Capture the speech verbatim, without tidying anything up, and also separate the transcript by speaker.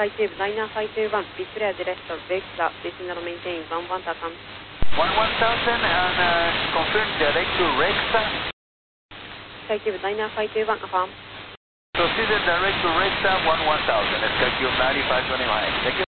Speaker 1: Skytube nine nine five two one, be clear direct of Vexta, descend and maintain one one Takam.
Speaker 2: one one thousand and uh, confirm direct to Rexa.
Speaker 1: Skytube nine nine five two one, affirm.
Speaker 2: Proceed direct to Rexa one one thousand, Skytube nine five two one. Thank you.